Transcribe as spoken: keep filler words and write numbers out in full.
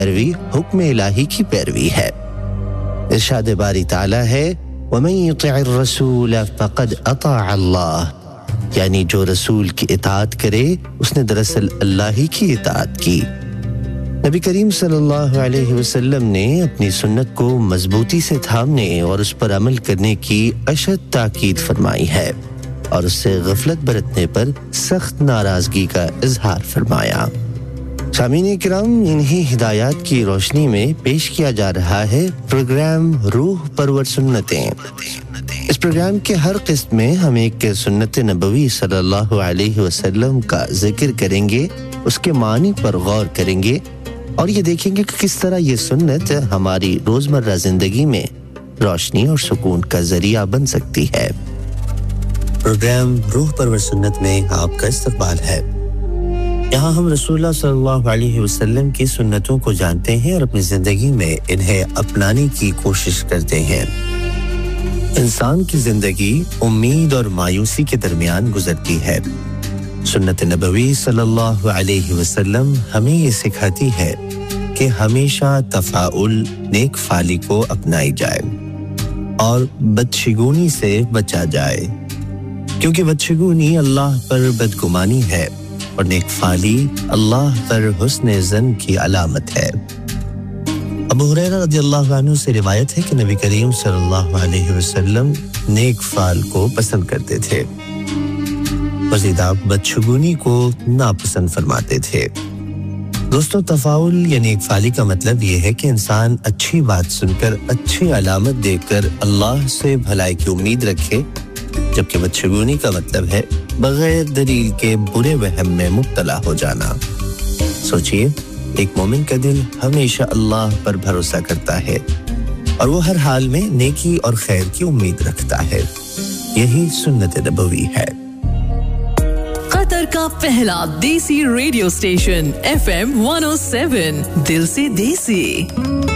पैरवी हुक्म इलाही की पैरवी है। इरशाद बारी ताला है वमन युति'र रसूल फक़द अताअ अल्लाह, यानी जो रसूल की इताअत करे उसने दरअसल अल्लाह ही की इताअत की। नबी करीम सल्लल्लाहु अलैहि वसल्लम ने अपनी सुन्नत को मजबूती से थामने और उस पर अमल करने की अशद ताकीद फरमाई है और उससे गफलत बरतने पर सख्त नाराजगी का इजहार फरमाया। सामीन किराम, इन्हीं हिदायत की रोशनी में पेश किया जा रहा है प्रोग्राम रूह परवर सुन्नतें। इस प्रोग्राम के हर किस्त में हम एक सुन्नत नबवी सल्लल्लाहु अलैहि वसल्लम का जिक्र करेंगे, उसके मानी पर गौर करेंगे और ये देखेंगे कि किस तरह ये सुन्नत हमारी रोजमर्रा जिंदगी में रोशनी और सुकून का जरिया बन सकती है। प्रोग्राम रूह परवर सुन्नत में आपका इस्तकबाल है। यहाँ हम रसूलुल्लाह सल्लल्लाहु अलैहि वसल्लम की सुन्नतों को जानते हैं और अपनी जिंदगी में इन्हें अपनाने की कोशिश करते हैं। इंसान की जिंदगी उम्मीद और मायूसी के दरमियान गुजरती है। सुन्नत नबवी सल्लल्लाहु अलैहि वसल्लम हमें ये सिखाती है कि हमेशा तफाउल, नेक फाली को अपनाई जाए और बदशगुनी से बचा जाए, क्योंकि बदशगुनी अल्लाह पर बदगुमानी है और नेक फाली अल्लाह पर हुस्न ज़न की अलामत है। अबू हुरैरा रज़ियल्लाहु अन्हु से रिवायत है कि नबी करीम सल्लल्लाहु अलैहि वसल्लम नेक फाल को पसंद करते थे, मज़ीद आप बदशगुनी को नापसंद फरमाते थे। दोस्तों, तफाउल या नेक फाली का मतलब ये है कि इंसान अच्छी बात सुनकर, अच्छी अलामत देखकर अल्लाह से भलाई की उम्मीद रखे, जबकि बदशगुनी का मतलब है बगैर दलील के बुरे वहम में मुब्तला हो जाना। सोचिए, एक मोमिन का दिल हमेशा अल्लाह पर भरोसा करता है और वो हर हाल में नेकी और खैर की उम्मीद रखता है। यही सुन्नत नबवी है। कतर का पहला देसी radio station F M one O seven, दिल से देसी।